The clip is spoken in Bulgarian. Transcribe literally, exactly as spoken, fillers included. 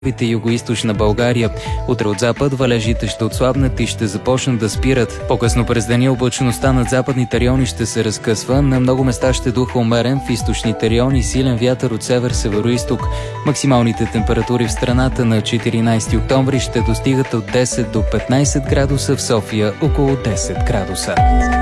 югоизточна България. Утре от запад валежите ще отслабнат и ще започнат да спират. По-късно през деня облачността над западните райони ще се разкъсва. На много места ще духа умерен, в източните райони силен вятър от север-североизток. Максималните температури в страната на четиринайсети октомври ще достигат от десет до петнайсет градуса, в София около десет градуса.